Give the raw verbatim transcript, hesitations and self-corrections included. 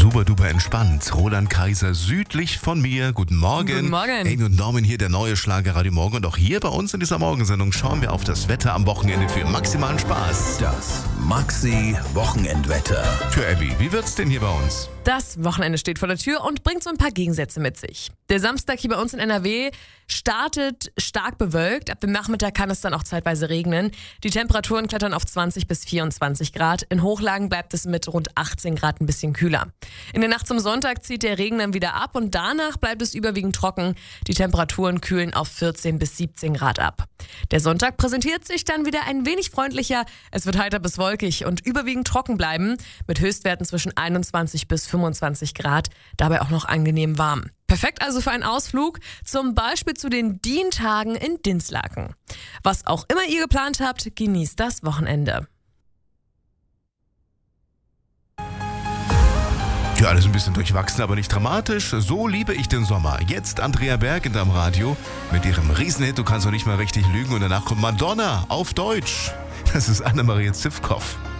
super duper entspannt. Roland Kaiser südlich von mir. Guten Morgen. Guten Morgen. Amy und Norman hier, der neue Schlager Radio Morgen. Und auch hier bei uns in dieser Morgensendung schauen wir auf das Wetter am Wochenende für maximalen Spaß. Das Maxi-Wochenendwetter. Tja, Abby, wie wird's denn hier bei uns? Das Wochenende steht vor der Tür und bringt so ein paar Gegensätze mit sich. Der Samstag hier bei uns in N R W startet stark bewölkt. Ab dem Nachmittag kann es dann auch zeitweise regnen. Die Temperaturen klettern auf zwanzig bis vierundzwanzig Grad. In Hochlagen bleibt es mit rund achtzehn Grad ein bisschen kühler. In der Nacht zum Sonntag zieht der Regen dann wieder ab und danach bleibt es überwiegend trocken. Die Temperaturen kühlen auf vierzehn bis siebzehn Grad ab. Der Sonntag präsentiert sich dann wieder ein wenig freundlicher. Es wird heiter bis wolkig und überwiegend trocken bleiben, mit Höchstwerten zwischen einundzwanzig bis fünfundzwanzig Grad, dabei auch noch angenehm warm. Perfekt also für einen Ausflug, zum Beispiel zu den Dientagen in Dinslaken. Was auch immer ihr geplant habt, genießt das Wochenende. Ja, alles ein bisschen durchwachsen, aber nicht dramatisch. So liebe ich den Sommer. Jetzt Andrea Berg in deinem Radio mit ihrem Riesenhit Du kannst doch nicht mal richtig lügen. Und danach kommt Madonna auf Deutsch. Das ist Annemarie Zivkow.